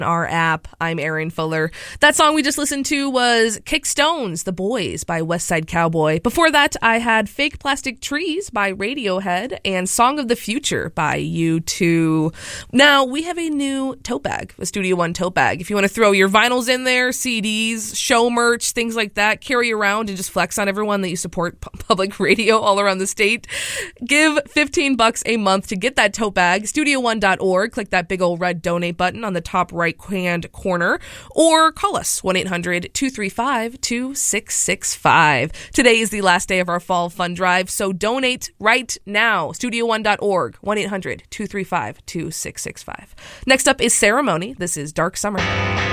our app. I'm Erin Fuller. That song we just listened to was Kick Stones, The Boys by West Side Cowboy. Before that, I had Fake Plastic Trees by Radiohead and Song of the Future by U2. Now, we have a new tote bag, a Studio One tote bag. If you want to throw your vinyls in there, CDs, show merch, things like that, carry around and just flex on everyone that you support public radio all around the state, give $15 a month to get that tote bag. Studio1.org. Click that big old red donate button on the top right-hand corner, or call us 1-800-235-2665. Today is the last day of our fall fund drive, so donate right now. Studio1.org, 1-800-235-2665. Next up is Ceremony. This is Dark Summer.